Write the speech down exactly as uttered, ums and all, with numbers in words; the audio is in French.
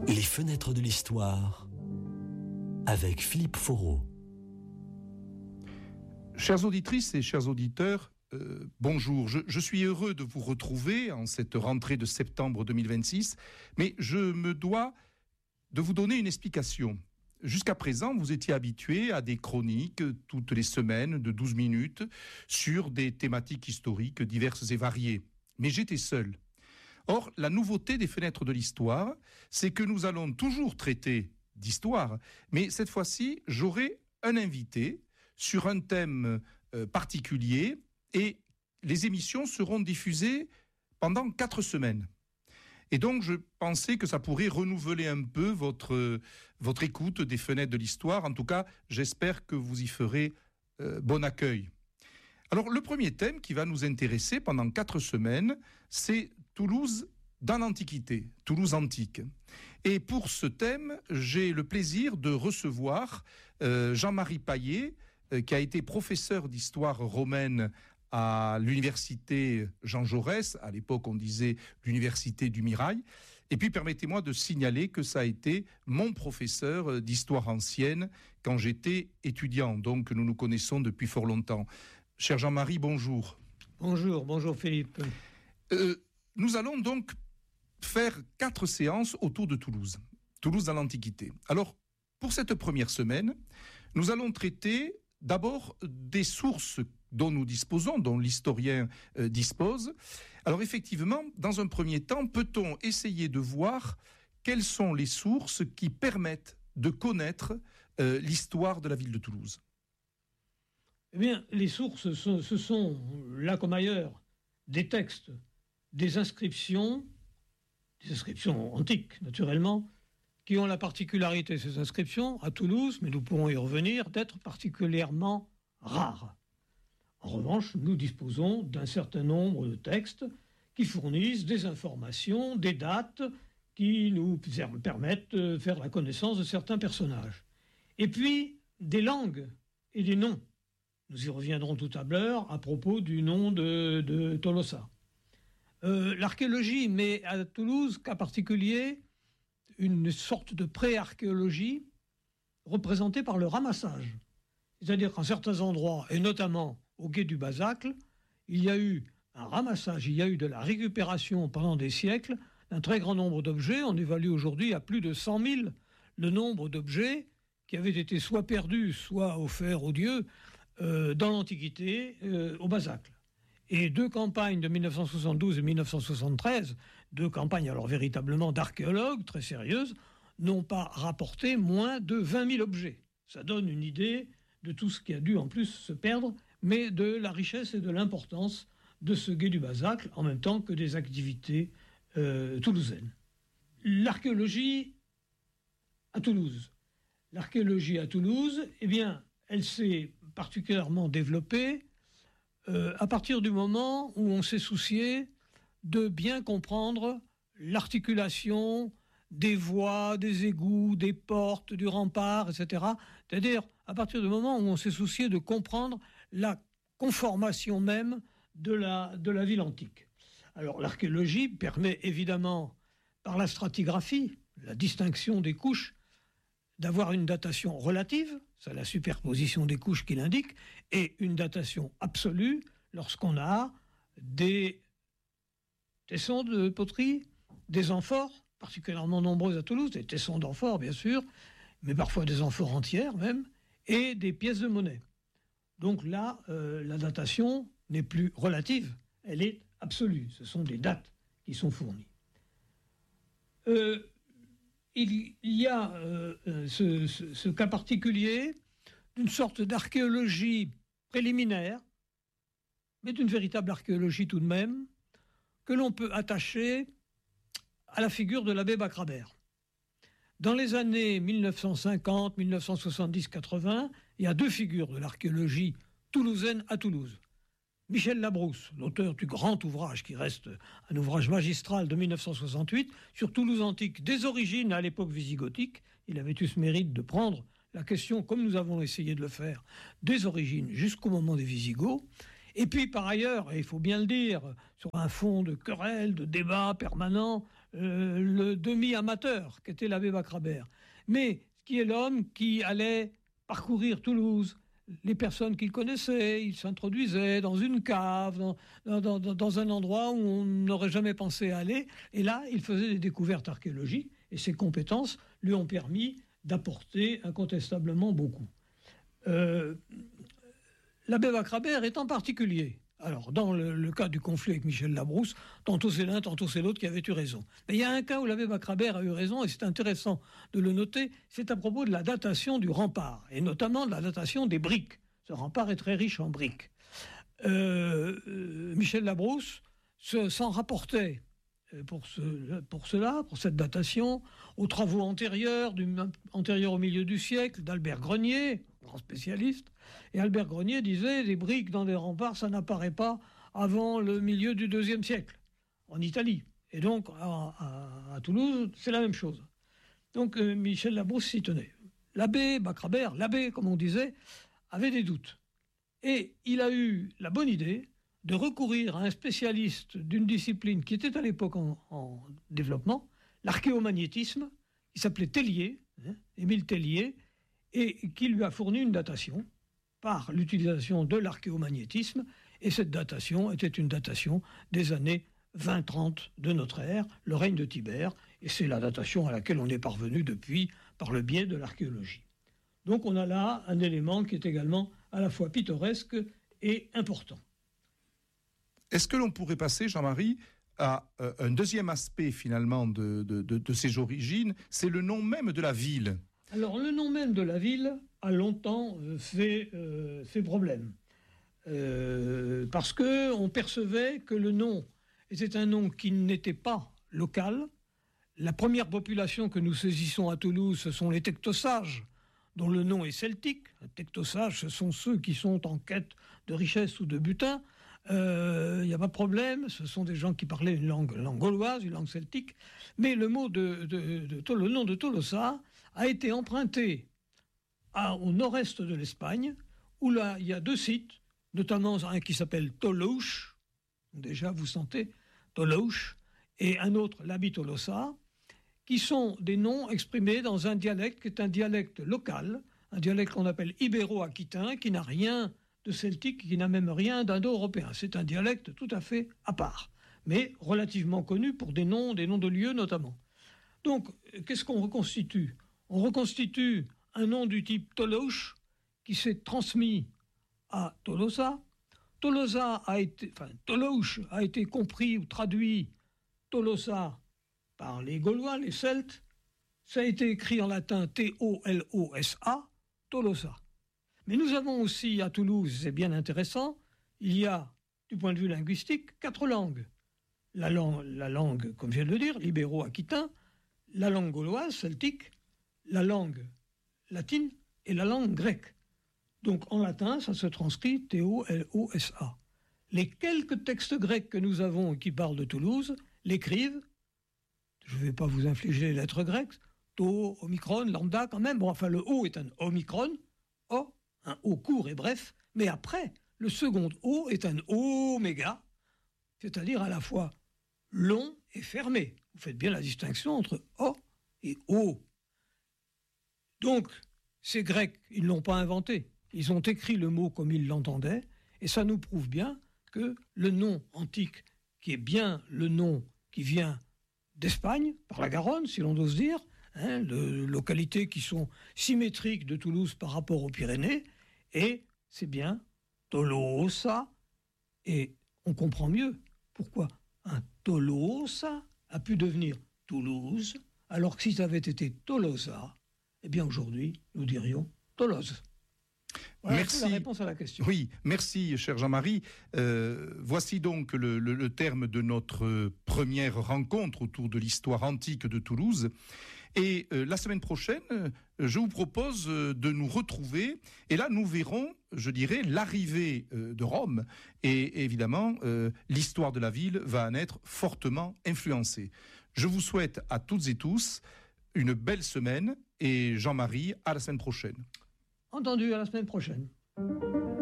Les fenêtres de l'histoire avec Philippe Foreau. Chères auditrices et chers auditeurs, euh, bonjour. Je, je suis heureux de vous retrouver en cette rentrée de septembre deux mille vingt-six, mais je me dois de vous donner une explication. Jusqu'à présent, vous étiez habitués à des chroniques toutes les semaines de douze minutes sur des thématiques historiques diverses et variées. Mais j'étais seul. Or, la nouveauté des fenêtres de l'histoire, c'est que nous allons toujours traiter d'histoire, mais cette fois-ci, j'aurai un invité sur un thème euh, particulier et les émissions seront diffusées pendant quatre semaines. Et donc, je pensais que ça pourrait renouveler un peu votre, votre écoute des fenêtres de l'histoire. En tout cas, j'espère que vous y ferez euh, bon accueil. Alors, le premier thème qui va nous intéresser pendant quatre semaines, c'est Toulouse dans l'Antiquité, Toulouse antique. Et pour ce thème, j'ai le plaisir de recevoir euh, Jean-Marie Paillet, euh, qui a été professeur d'histoire romaine à l'université Jean Jaurès. À l'époque, on disait l'université du Mirail. Et puis, permettez-moi de signaler que ça a été mon professeur d'histoire ancienne quand j'étais étudiant. Donc, nous nous connaissons depuis fort longtemps. Cher Jean-Marie, bonjour. Bonjour, bonjour Philippe. Euh, nous allons donc faire quatre séances autour de Toulouse. Toulouse dans l'Antiquité. Alors, pour cette première semaine, nous allons traiter d'abord des sources dont nous disposons, dont l'historien euh, dispose. Alors effectivement, dans un premier temps, peut-on essayer de voir quelles sont les sources qui permettent de connaître euh, l'histoire de la ville de Toulouse ? Eh bien, les sources, ce sont, là comme ailleurs, des textes, des inscriptions, des inscriptions antiques, naturellement, qui ont la particularité, ces inscriptions, à Toulouse, mais nous pourrons y revenir, d'être particulièrement rares. En revanche, nous disposons d'un certain nombre de textes qui fournissent des informations, des dates, qui nous permettent de faire la connaissance de certains personnages. Et puis, des langues et des noms. Nous y reviendrons tout à l'heure à propos du nom de, de Tolosa. Euh, l'archéologie met à Toulouse, cas particulier, une sorte de pré-archéologie représentée par le ramassage. C'est-à-dire qu'en certains endroits, et notamment au quai du Bazacle, il y a eu un ramassage, il y a eu de la récupération pendant des siècles d'un très grand nombre d'objets. On évalue aujourd'hui à plus de cent mille le nombre d'objets qui avaient été soit perdus, soit offerts aux dieux euh, dans l'Antiquité, euh, au Bazacle. Et deux campagnes de mille neuf cent soixante-douze et mille neuf cent soixante-treize, deux campagnes alors véritablement d'archéologues très sérieuses, n'ont pas rapporté moins de vingt mille objets. Ça donne une idée de tout ce qui a dû en plus se perdre, mais de la richesse et de l'importance de ce gué du Bazacle, en même temps que des activités euh, toulousaines. L'archéologie à Toulouse. L'archéologie à Toulouse, eh bien, elle s'est particulièrement développée Euh, à partir du moment où on s'est soucié de bien comprendre l'articulation des voies, des égouts, des portes, du rempart, et cetera. C'est-à-dire à partir du moment où on s'est soucié de comprendre la conformation même de la, de la ville antique. Alors l'archéologie permet évidemment, par la stratigraphie, la distinction des couches, d'avoir une datation relative, c'est la superposition des couches qui l'indique, et une datation absolue lorsqu'on a des tessons de poterie, des amphores, particulièrement nombreux à Toulouse, des tessons d'amphores bien sûr, mais parfois des amphores entières même, et des pièces de monnaie. Donc là, euh, la datation n'est plus relative, elle est absolue. Ce sont des dates qui sont fournies. Euh, Il y a euh, ce, ce, ce cas particulier d'une sorte d'archéologie préliminaire, mais d'une véritable archéologie tout de même, que l'on peut attacher à la figure de l'abbé Bacrabert. Dans les années mille neuf cent cinquante, mille neuf cent soixante-dix, quatre-vingts, il y a deux figures de l'archéologie toulousaine à Toulouse. Michel Labrousse, l'auteur du grand ouvrage qui reste un ouvrage magistral de mille neuf cent soixante-huit sur Toulouse antique, des origines à l'époque visigothique. Il avait eu ce mérite de prendre la question, comme nous avons essayé de le faire, des origines jusqu'au moment des Visigoths. Et puis par ailleurs, et il faut bien le dire, sur un fond de querelle, de débat permanent, euh, le demi-amateur qu'était l'abbé Bacrabert, mais qui est l'homme qui allait parcourir Toulouse. Les personnes qu'il connaissait, il s'introduisait dans une cave, dans, dans, dans, dans un endroit où on n'aurait jamais pensé aller. Et là, il faisait des découvertes archéologiques et ses compétences lui ont permis d'apporter incontestablement beaucoup. Euh, L'abbé Bacrabert est en particulier, alors dans le, le cas du conflit avec Michel Labrousse, tantôt c'est l'un, tantôt c'est l'autre qui avait eu raison. Mais il y a un cas où l'abbé Bacrabert a eu raison, et c'est intéressant de le noter, c'est à propos de la datation du rempart, et notamment de la datation des briques. Ce rempart est très riche en briques. Euh, euh, Michel Labrousse se, s'en rapportait pour, ce, pour cela, pour cette datation, aux travaux antérieurs, du, antérieurs au milieu du siècle, d'Albert Grenier, grand spécialiste. Et Albert Grenier disait, les briques dans les remparts, ça n'apparaît pas avant le milieu du deuxième siècle, en Italie. Et donc, à, à, à Toulouse, c'est la même chose. Donc, euh, Michel Labrousse s'y tenait. L'abbé Bacrabert, l'abbé, comme on disait, avait des doutes. Et il a eu la bonne idée de recourir à un spécialiste d'une discipline qui était à l'époque en, en développement, l'archéomagnétisme, qui s'appelait Tellier, hein, Émile Tellier, et qui lui a fourni une datation par l'utilisation de l'archéomagnétisme. Et cette datation était une datation des années vingt trente de notre ère, le règne de Tibère, et c'est la datation à laquelle on est parvenu depuis par le biais de l'archéologie. Donc on a là un élément qui est également à la fois pittoresque et important. Est-ce que l'on pourrait passer, Jean-Marie, à euh, un deuxième aspect finalement de, de, de, de ces origines, c'est le nom même de la ville. Alors le nom même de la ville a longtemps euh, fait, euh, fait problème. Euh, parce qu'on percevait que le nom était un nom qui n'était pas local. La première population que nous saisissons à Toulouse, ce sont les Tectosages, dont le nom est celtique. Les Tectosages, ce sont ceux qui sont en quête de richesse ou de butin. Il euh, n'y a pas de problème, ce sont des gens qui parlaient une langue, une langue gauloise, une langue celtique. Mais le, mot de, de, de, de, le nom de Tolosa a été emprunté à, au nord-est de l'Espagne, où là, il y a deux sites, notamment un qui s'appelle Toulouche, déjà vous sentez, Toulouche, et un autre, l'Abi Tolosa, qui sont des noms exprimés dans un dialecte qui est un dialecte local, un dialecte qu'on appelle ibéro-aquitain, qui n'a rien de celtique, qui n'a même rien d'indo-européen. C'est un dialecte tout à fait à part, mais relativement connu pour des noms, des noms de lieux notamment. Donc, qu'est-ce qu'on reconstitue ? On reconstitue un nom du type Toulouche qui s'est transmis à Tolosa. Tolosa a été, enfin, Toulouche a été compris ou traduit Tolosa par les Gaulois, les Celtes. Ça a été écrit en latin T O L O S A, Tolosa. Mais nous avons aussi à Toulouse, c'est bien intéressant, il y a, du point de vue linguistique, quatre langues. La langue, la langue comme je viens de le dire, libéro-aquitain, la langue gauloise, celtique, la langue latine et la langue grecque. Donc en latin, ça se transcrit T O L O S A. Les quelques textes grecs que nous avons et qui parlent de Toulouse l'écrivent, je ne vais pas vous infliger les lettres grecques, To, Omicron, Lambda quand même, bon enfin le O est un Omicron, O, un O court et bref, mais après, le second O est un Oméga, c'est-à-dire à la fois long et fermé. Vous faites bien la distinction entre O et O. Donc, ces Grecs, ils ne l'ont pas inventé. Ils ont écrit le mot comme ils l'entendaient, et ça nous prouve bien que le nom antique, qui est bien le nom qui vient d'Espagne, par la Garonne, si l'on ose dire, hein, de localités qui sont symétriques de Toulouse par rapport aux Pyrénées, et c'est bien Tolosa, et on comprend mieux pourquoi un Tolosa a pu devenir Toulouse, alors que si ça avait été Tolosa, eh bien aujourd'hui, nous dirions Toulouse. Voilà, merci. C'est la réponse à la question. Oui, merci, cher Jean-Marie. Euh, voici donc le, le, le terme de notre première rencontre autour de l'histoire antique de Toulouse. Et euh, la semaine prochaine, je vous propose de nous retrouver. Et là, nous verrons, je dirais, l'arrivée euh, de Rome. Et évidemment, euh, l'histoire de la ville va en être fortement influencée. Je vous souhaite à toutes et tous une belle semaine. Et Jean-Marie, à la semaine prochaine. Entendu, à la semaine prochaine.